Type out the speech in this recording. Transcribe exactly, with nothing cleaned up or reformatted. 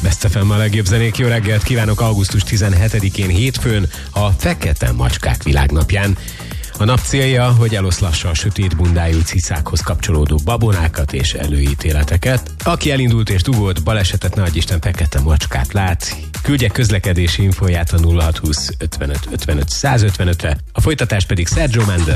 Best ef em a legjobb zenék, jó reggelt kívánok augusztus tizenhetedikén hétfőn, a Fekete Macskák világnapján. A nap célja, hogy eloszlassa a sötét bundájú cicákhoz kapcsolódó babonákat és előítéleteket. Aki elindult és dugott, balesetet ne adj Isten, fekete macskát lát, küldje közlekedési infóját a nulla hat húsz ötvenöt ötvenöt százötvenötre, a folytatás pedig Sergio Mendes.